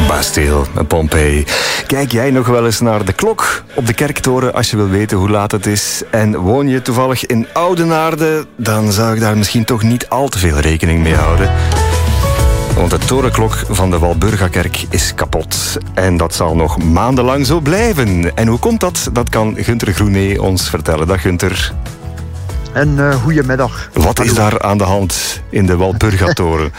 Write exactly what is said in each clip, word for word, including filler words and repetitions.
Bastille en Pompeii. Kijk jij nog wel eens naar de klok op de kerktoren als je wil weten hoe laat het is? En woon je toevallig in Oudenaarde? Dan zou ik daar misschien toch niet al te veel rekening mee houden. Want de torenklok van de Walburgakerk is kapot. En dat zal nog maandenlang zo blijven. En hoe komt dat? Dat kan Gunther Groené ons vertellen. Dag Gunther. En uh, goedemiddag. Wat is daar aan de hand in de Walburgatoren?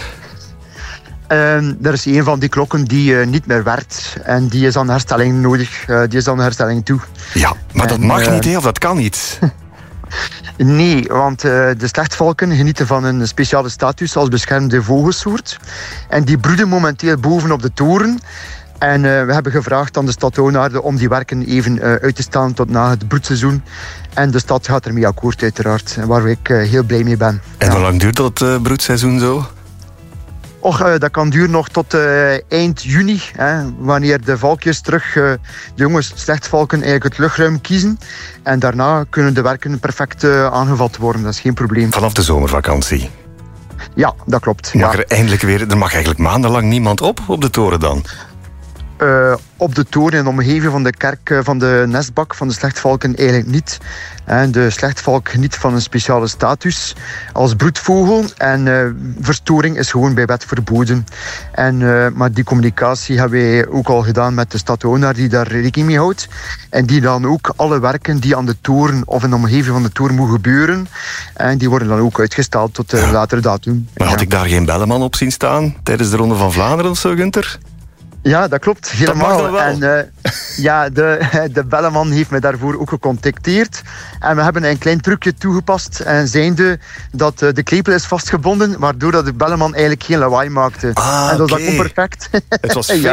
Uh, er is een van die klokken die uh, niet meer werkt. En die is aan herstelling nodig. Uh, die is aan herstelling toe. Ja, maar dat en, mag uh, niet, hè? Of dat kan niet? Nee, want uh, de slechtvalken genieten van een speciale status als beschermde vogelsoort. En die broeden momenteel boven op de toren. En uh, we hebben gevraagd aan de stad Oudenaarde om die werken even uh, uit te stellen tot na het broedseizoen. En de stad gaat ermee akkoord uiteraard, waar ik uh, heel blij mee ben. En ja. hoe lang duurt dat uh, broedseizoen zo? Och, uh, dat kan duren nog tot uh, eind juni, hè, wanneer de valkjes terug, uh, de jonge slechtvalken, eigenlijk het luchtruim kiezen. En daarna kunnen de werken perfect uh, aangevat worden, dat is geen probleem. Vanaf de zomervakantie? Ja, dat klopt. Mag ja. er eindelijk weer, er mag eigenlijk maandenlang niemand op, op de toren dan? Uh, op de toren in de omgeving van de kerk, uh, van de nestbak van de slechtvalken eigenlijk niet. En de slechtvalk geniet van een speciale status als broedvogel. En uh, verstoring is gewoon bij wet verboden. En, uh, maar die communicatie hebben wij ook al gedaan met de stad Oudenaarde, die daar rekening mee houdt. En die dan ook alle werken die aan de toren of in de omgeving van de toren moeten gebeuren, en die worden dan ook uitgesteld tot een ja. latere datum. Maar had ja. ik daar geen belleman op zien staan tijdens de Ronde van Vlaanderen of zo, Gunther? Ja, dat klopt. Helemaal. Dat mag dan wel. En uh, ja, de, de belleman heeft me daarvoor ook gecontacteerd. En we hebben een klein trucje toegepast. En zijnde dat uh, de klepel is vastgebonden, waardoor dat de belleman eigenlijk geen lawaai maakte. Ah, en dat okay. was gewoon perfect. Het was fake.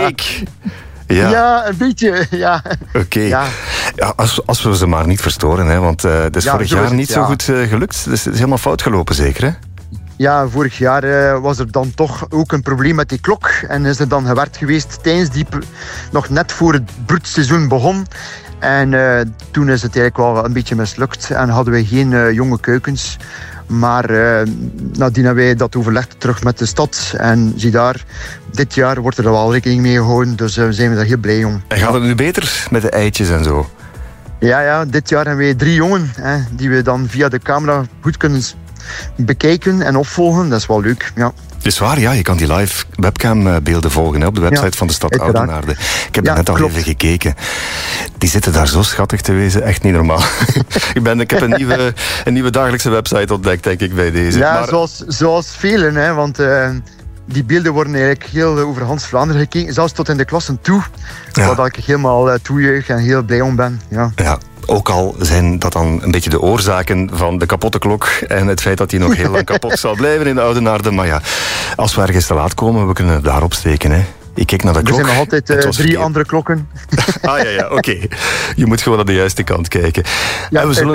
Ja. Ja. ja, een beetje. Ja. Oké. Okay. Ja. Ja, als, als we ze maar niet verstoren, hè, want uh, het is ja, vorig zo jaar is het, niet ja. zo goed uh, gelukt. Dus het is helemaal fout gelopen, zeker, hè? Ja, vorig jaar uh, was er dan toch ook een probleem met die klok. En is er dan gewerkt geweest tijdens die... nog net voor het broedseizoen begon. En uh, toen is het eigenlijk wel een beetje mislukt. En hadden we geen uh, jonge kuikens. Maar uh, nadien hebben wij dat overlegd terug met de stad. En zie daar, dit jaar wordt er wel rekening mee gehouden. Dus uh, zijn we daar heel blij om. En gaat het nu beter met de eitjes en zo? Ja, ja, dit jaar hebben wij drie jongen. Hè, die we dan via de camera goed kunnen bekijken en opvolgen. Dat is wel leuk, ja. Het is waar, ja. Je kan die live webcam-beelden volgen hè, op de website ja, van de stad uiteraard. Oudenaarde. Ik heb ja, er net al klopt. even gekeken. Die zitten daar zo schattig te wezen. Echt niet normaal. ik, ben, ik heb een nieuwe, een nieuwe dagelijkse website ontdekt, denk ik, bij deze. Ja, maar... zoals, zoals velen, hè, want uh, die beelden worden eigenlijk heel over Hans Vlaanderen gekeken. Zelfs tot in de klassen toe. Ja. Waar ik helemaal uh, toejuich en heel blij om ben. Ja. Ja. Ook al zijn dat dan een beetje de oorzaken van de kapotte klok en het feit dat die nog heel lang kapot zal blijven in de Oudenaarde. Maar ja, als we ergens te laat komen, we kunnen het daarop steken. Hè. Ik kijk naar de klok. Er zijn nog altijd uh, drie verkeerd. andere klokken. Ah ja, ja, oké. Okay. Je moet gewoon aan de juiste kant kijken. Ja, en we zullen